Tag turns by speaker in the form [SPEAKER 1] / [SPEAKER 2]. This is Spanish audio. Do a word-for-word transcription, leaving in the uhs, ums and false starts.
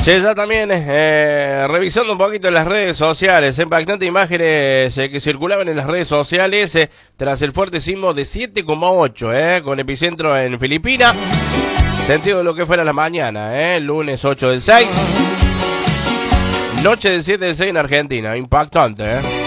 [SPEAKER 1] Che, ya también eh, revisando un poquito en las redes sociales, impactantes imágenes eh, que circulaban en las redes sociales eh, tras el fuerte sismo de siete coma ocho, eh, con epicentro en Filipinas, sentido de lo que fuera la mañana, eh, lunes ocho del seis, noche del siete del seis en Argentina, impactante, eh.